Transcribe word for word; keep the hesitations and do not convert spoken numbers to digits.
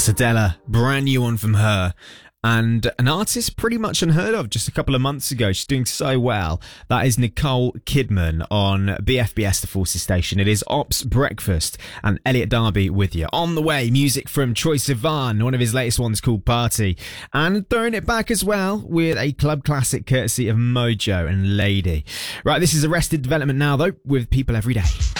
That's Adela, brand new one from her. And an artist pretty much unheard of just a couple of months ago. She's doing so well. That is Nicole Kidman on B F B S, the Forces Station. It is Ops Breakfast and Elliot Darby with you. On the way, music from Troye Sivan, one of his latest ones called Party. And throwing it back as well with a club classic courtesy of Mojo and Lady. Right, this is Arrested Development now, though, with People Every Day.